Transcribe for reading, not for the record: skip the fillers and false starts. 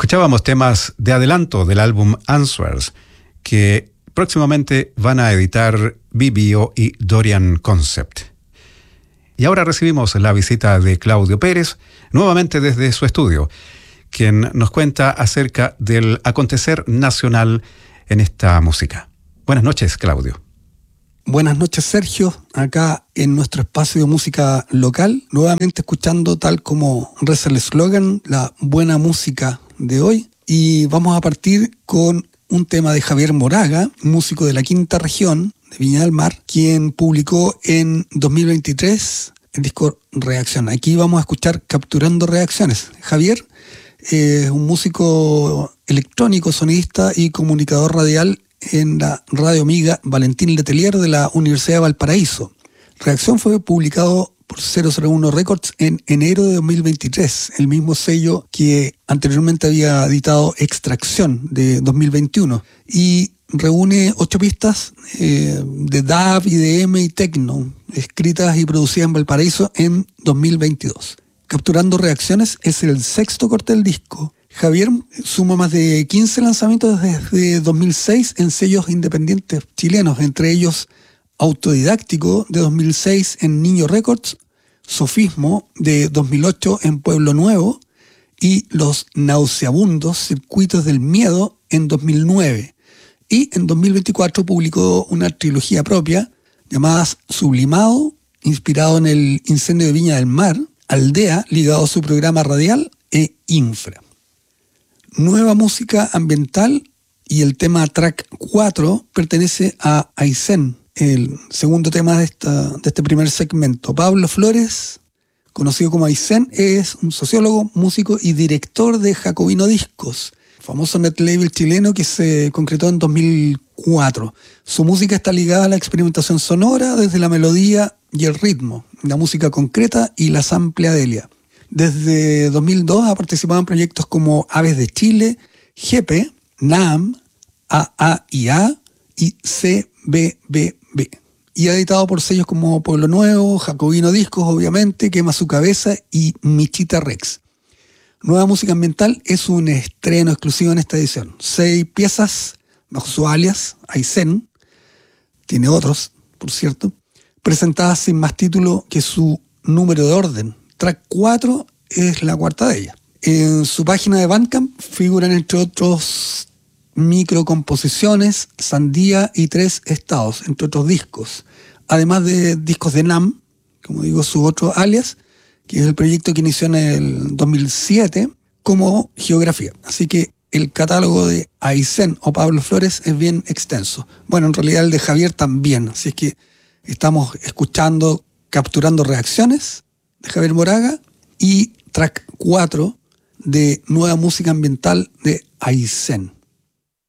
Escuchábamos temas de adelanto del álbum Answers, que próximamente van a editar BBO y Dorian Concept. Y ahora recibimos la visita de Claudio Pérez, nuevamente desde su estudio, quien nos cuenta acerca del acontecer nacional en esta música. Buenas noches, Claudio. Buenas noches, Sergio, acá en nuestro espacio de música local, nuevamente escuchando, tal como reza el eslogan, la buena música de hoy. Y vamos a partir con un tema de Javier Moraga, músico de la Quinta Región de Viña del Mar, quien publicó en 2023 el disco Reacción. Aquí vamos a escuchar Capturando Reacciones. Javier es un músico electrónico, sonidista y comunicador radial en la radio amiga Valentín Letelier de la Universidad de Valparaíso. Reacción fue publicado por 001 Records en enero de 2023, el mismo sello que anteriormente había editado Extracción de 2021, y reúne 8 pistas de dub, IDM y techno, escritas y producidas en Valparaíso en 2022. Capturando Reacciones es el 6º corte del disco. Javier suma más de 15 lanzamientos desde 2006 en sellos independientes chilenos, entre ellos Autodidáctico de 2006 en Niño Records, Sofismo de 2008 en Pueblo Nuevo y Los Nauseabundos Circuitos del Miedo en 2009. Y en 2024 publicó una trilogía propia llamada Sublimado, inspirado en el incendio de Viña del Mar, Aldea, ligado a su programa radial, e Infra. Nueva música ambiental, y el tema track 4 pertenece a Aysén, el segundo tema de este primer segmento. Pablo Flores, conocido como Aysén, es un sociólogo, músico y director de Jacobino Discos, famoso net label chileno que se concretó en 2004. Su música está ligada a la experimentación sonora desde la melodía y el ritmo, la música concreta y la sampleadelia. Desde 2002 ha participado en proyectos como Aves de Chile, GP, NAM, AAIA y CBBB. Y ha editado por sellos como Pueblo Nuevo, Jacobino Discos, obviamente, Quema su Cabeza y Michita Rex. Nueva música ambiental es un estreno exclusivo en esta edición. 6 piezas bajo su alias, Aysén, tiene otros, por cierto, presentadas sin más título que su número de orden. Track 4 es la cuarta de ellas. En su página de Bandcamp figuran, entre otros, microcomposiciones, Sandía y 3 estados, entre otros discos. Además de discos de NAM, como digo, su otro alias, que es el proyecto que inició en el 2007 como Geografía. Así que el catálogo de Aysén o Pablo Flores es bien extenso. Bueno, en realidad el de Javier también. Así es que estamos escuchando Capturando Reacciones de Javier Moraga y track 4 de Nueva Música Ambiental de Aysén.